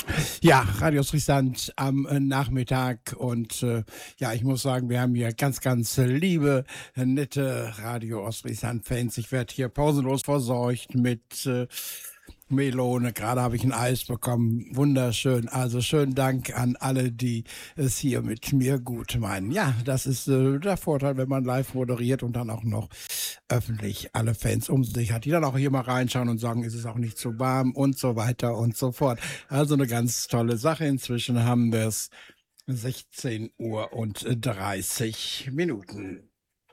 Ja, Radio Friesland am Nachmittag und ja, ich muss sagen, wir haben hier ganz liebe, nette Radio Ostfriesland-Fans. Ich werde hier pausenlos versorgt mit Melone. Gerade habe ich ein Eis bekommen. Wunderschön. Also schönen Dank an alle, die es hier mit mir gut meinen. Ja, das ist der Vorteil, wenn man live moderiert und dann auch noch öffentlich alle Fans um sich hat, die dann auch hier mal reinschauen und sagen, ist es auch nicht zu warm und so weiter und so fort. Also eine ganz tolle Sache. Inzwischen haben wir es 16 Uhr und 30 Minuten.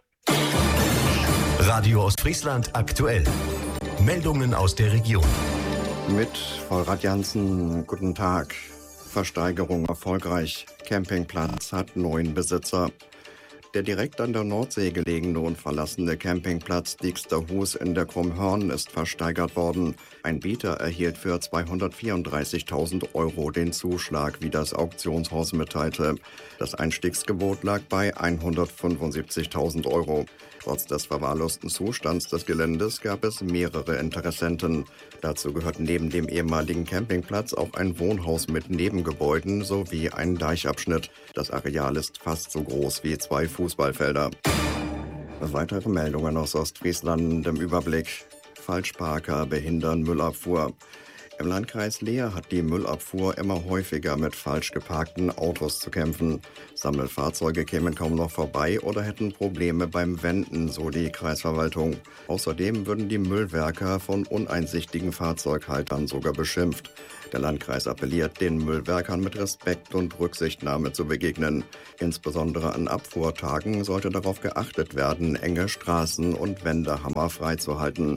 Radio Ostfriesland aktuell. Meldungen aus der Region. Mit Vollrad Jansen, guten Tag. Versteigerung erfolgreich. Campingplatz hat 9 Besitzer. Der direkt an der Nordsee gelegene und verlassene Campingplatz Dieksterhus in der Krummhörn ist versteigert worden. Ein Bieter erhielt für 234.000 Euro den Zuschlag, wie das Auktionshaus mitteilte. Das Einstiegsgebot lag bei 175.000 Euro. Trotz des verwahrlosten Zustands des Geländes gab es mehrere Interessenten. Dazu gehört neben dem ehemaligen Campingplatz auch ein Wohnhaus mit Nebengebäuden sowie ein Deichabschnitt. Das Areal ist fast so groß wie 2 Fußballfelder. Weitere Meldungen aus Ostfriesland im Überblick. Falschparker behindern Müllabfuhr. Im Landkreis Leer hat die Müllabfuhr immer häufiger mit falsch geparkten Autos zu kämpfen. Sammelfahrzeuge kämen kaum noch vorbei oder hätten Probleme beim Wenden, so die Kreisverwaltung. Außerdem würden die Müllwerker von uneinsichtigen Fahrzeughaltern sogar beschimpft. Der Landkreis appelliert, den Müllwerkern mit Respekt und Rücksichtnahme zu begegnen. Insbesondere an Abfuhrtagen sollte darauf geachtet werden, enge Straßen und Wände hammerfrei zu halten.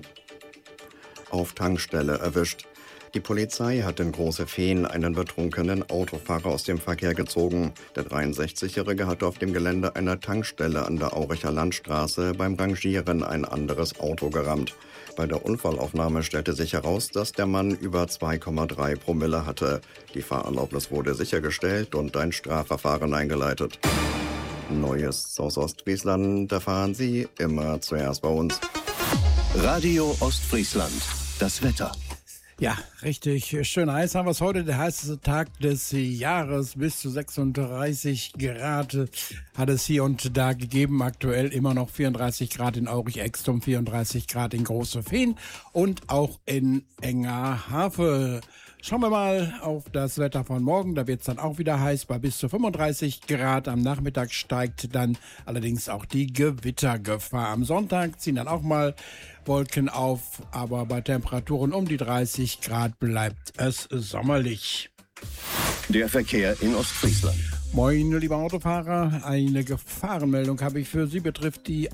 Auf Tankstelle erwischt. Die Polizei hat in Große Fehn einen betrunkenen Autofahrer aus dem Verkehr gezogen. Der 63-Jährige hatte auf dem Gelände einer Tankstelle an der Auricher Landstraße beim Rangieren ein anderes Auto gerammt. Bei der Unfallaufnahme stellte sich heraus, dass der Mann über 2,3 Promille hatte. Die Fahrerlaubnis wurde sichergestellt und ein Strafverfahren eingeleitet. Neues aus Ostfriesland erfahren Sie immer zuerst bei uns. Radio Ostfriesland. Das Wetter. Ja, richtig schön heiß haben wir es heute. Der heißeste Tag des Jahres. Bis zu 36 Grad hat es hier und da gegeben. Aktuell immer noch 34 Grad in Aurich-Extum, 34 Grad in Große Fehn und auch in Engerhavel. Schauen wir mal auf das Wetter von morgen. Da wird es dann auch wieder heiß bei bis zu 35 Grad. Am Nachmittag steigt dann allerdings auch die Gewittergefahr. Am Sonntag ziehen dann auch mal Wolken auf, aber bei Temperaturen um die 30 Grad bleibt es sommerlich. Der Verkehr in Ostfriesland. Moin, liebe Autofahrer. Eine Gefahrenmeldung habe ich für Sie, betrifft die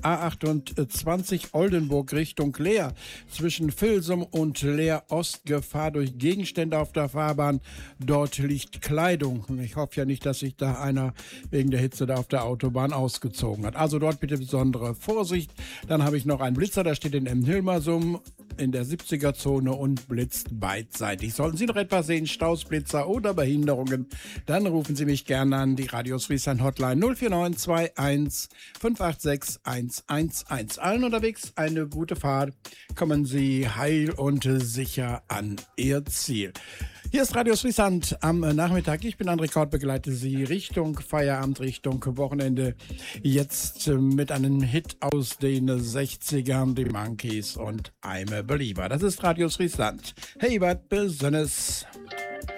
A28 Oldenburg Richtung Leer. Zwischen Vilsum und Leer Ost Gefahr durch Gegenstände auf der Fahrbahn. Dort liegt Kleidung. Ich hoffe ja nicht, dass sich da einer wegen der Hitze da auf der Autobahn ausgezogen hat. Also dort bitte besondere Vorsicht. Dann habe ich noch einen Blitzer, der steht in Emden-Hilmersum in der 70er-Zone und blitzt beidseitig. Sollten Sie noch etwas sehen, Staus, Blitzer oder Behinderungen, dann rufen Sie mich gerne an, die Radio Friesland Hotline 04921 586 111. Allen unterwegs eine gute Fahrt. Kommen Sie heil und sicher an Ihr Ziel. Hier ist Radio Friesland am Nachmittag. Ich bin André Kort, begleite Sie Richtung Feierabend, Richtung Wochenende. Jetzt mit einem Hit aus den 60ern, die Monkeys und I'm a Believer. Das ist Radio Friesland. Hey, was Besonderes.